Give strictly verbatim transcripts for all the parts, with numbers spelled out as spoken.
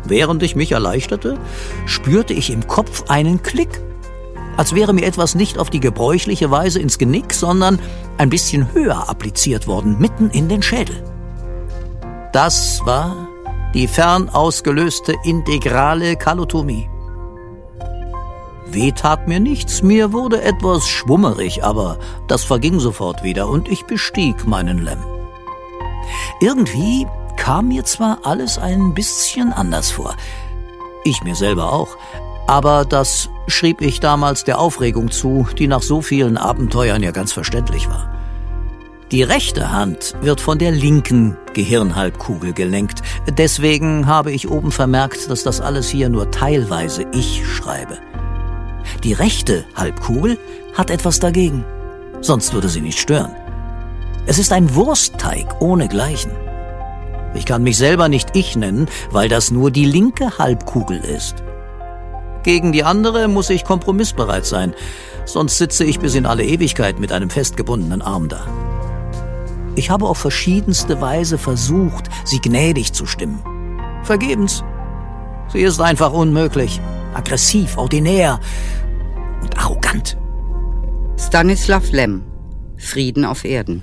Während ich mich erleichterte, spürte ich im Kopf einen Klick. Als wäre mir etwas nicht auf die gebräuchliche Weise ins Genick, sondern ein bisschen höher appliziert worden, mitten in den Schädel. Das war die fern ausgelöste integrale Kalotomie. Weh tat mir nichts, mir wurde etwas schwummerig, aber das verging sofort wieder und ich bestieg meinen Lemm. Irgendwie kam mir zwar alles ein bisschen anders vor, ich mir selber auch, aber das schrieb ich damals der Aufregung zu, die nach so vielen Abenteuern ja ganz verständlich war. Die rechte Hand wird von der linken Gehirnhalbkugel gelenkt. Deswegen habe ich oben vermerkt, dass das alles hier nur teilweise ich schreibe. Die rechte Halbkugel hat etwas dagegen, sonst würde sie nicht stören. Es ist ein Wurstteig ohnegleichen. Ich kann mich selber nicht ich nennen, weil das nur die linke Halbkugel ist. Gegen die andere muss ich kompromissbereit sein, sonst sitze ich bis in alle Ewigkeit mit einem festgebundenen Arm da. Ich habe auf verschiedenste Weise versucht, sie gnädig zu stimmen. Vergebens. Sie ist einfach unmöglich, aggressiv, ordinär und arrogant. Stanislav Lem, Frieden auf Erden.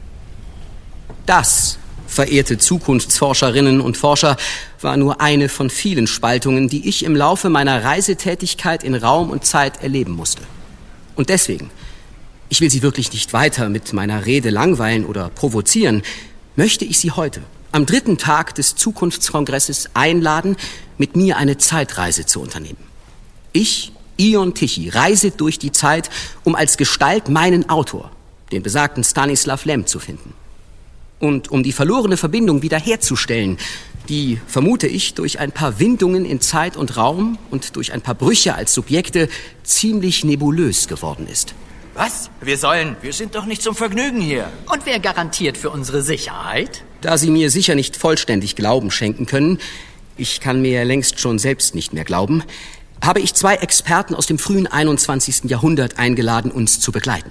Das, verehrte Zukunftsforscherinnen und Forscher, war nur eine von vielen Spaltungen, die ich im Laufe meiner Reisetätigkeit in Raum und Zeit erleben musste. Und deswegen, ich will Sie wirklich nicht weiter mit meiner Rede langweilen oder provozieren, möchte ich Sie heute, am dritten Tag des Zukunftskongresses, einladen, mit mir eine Zeitreise zu unternehmen. Ich, Ion Tichy, reise durch die Zeit, um als Gestalt meinen Autor, den besagten Stanislav Lem, zu finden. Und um die verlorene Verbindung wiederherzustellen, die, vermute ich, durch ein paar Windungen in Zeit und Raum und durch ein paar Brüche als Subjekte ziemlich nebulös geworden ist. Was? Wir sollen... Wir sind doch nicht zum Vergnügen hier. Und wer garantiert für unsere Sicherheit? Da Sie mir sicher nicht vollständig Glauben schenken können, ich kann mir längst schon selbst nicht mehr glauben, habe ich zwei Experten aus dem frühen einundzwanzigsten Jahrhundert eingeladen, uns zu begleiten.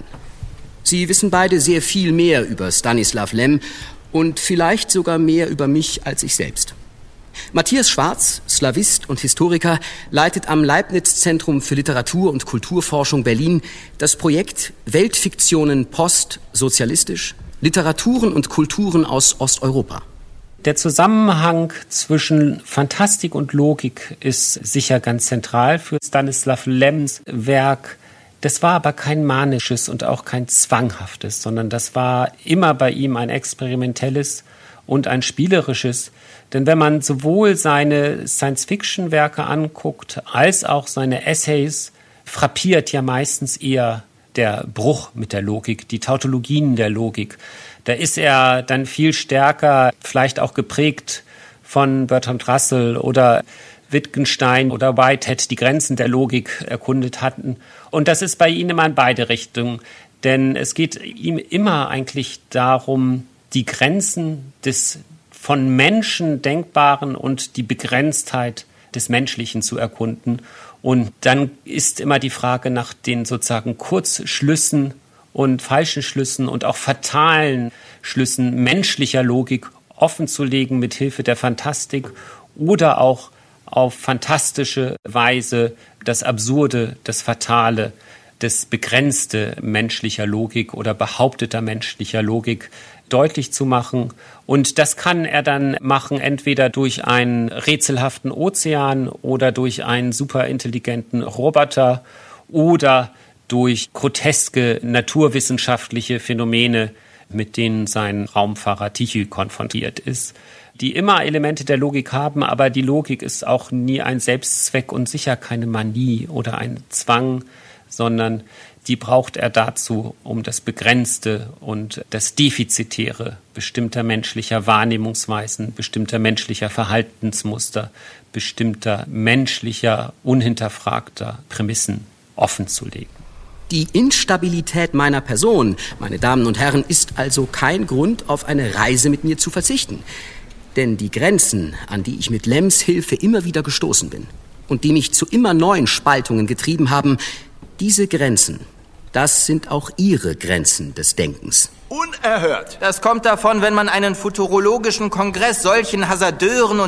Sie wissen beide sehr viel mehr über Stanislav Lem und vielleicht sogar mehr über mich als ich selbst. Matthias Schwarz, Slawist und Historiker, leitet am Leibniz-Zentrum für Literatur- und Kulturforschung Berlin das Projekt Weltfiktionen postsozialistisch, Literaturen und Kulturen aus Osteuropa. Der Zusammenhang zwischen Fantastik und Logik ist sicher ganz zentral für Stanislav Lems Werk. Das war aber kein manisches und auch kein zwanghaftes, sondern das war immer bei ihm ein experimentelles und ein spielerisches. Denn wenn man sowohl seine Science-Fiction-Werke anguckt, als auch seine Essays, frappiert ja meistens eher der Bruch mit der Logik, die Tautologien der Logik. Da ist er dann viel stärker, vielleicht auch geprägt von Bertrand Russell oder Wittgenstein oder Whitehead, die Grenzen der Logik erkundet hatten. Und das ist bei ihm immer in beide Richtungen. Denn es geht ihm immer eigentlich darum, die Grenzen des von Menschen Denkbaren und die Begrenztheit des Menschlichen zu erkunden. Und dann ist immer die Frage nach den sozusagen Kurzschlüssen und falschen Schlüssen und auch fatalen Schlüssen menschlicher Logik offenzulegen mit Hilfe der Fantastik oder auch auf fantastische Weise das Absurde, das Fatale, das Begrenzte menschlicher Logik oder behaupteter menschlicher Logik deutlich zu machen. Und das kann er dann machen, entweder durch einen rätselhaften Ozean oder durch einen superintelligenten Roboter oder durch groteske naturwissenschaftliche Phänomene, mit denen sein Raumfahrer Tichy konfrontiert ist, die immer Elemente der Logik haben, aber die Logik ist auch nie ein Selbstzweck und sicher keine Manie oder ein Zwang, sondern die braucht er dazu, um das Begrenzte und das Defizitäre bestimmter menschlicher Wahrnehmungsweisen, bestimmter menschlicher Verhaltensmuster, bestimmter menschlicher, unhinterfragter Prämissen offenzulegen. Die Instabilität meiner Person, meine Damen und Herren, ist also kein Grund, auf eine Reise mit mir zu verzichten. Denn die Grenzen, an die ich mit Lems Hilfe immer wieder gestoßen bin und die mich zu immer neuen Spaltungen getrieben haben, diese Grenzen, das sind auch Ihre Grenzen des Denkens. Unerhört! Das kommt davon, wenn man einen futurologischen Kongress solchen Hasardeuren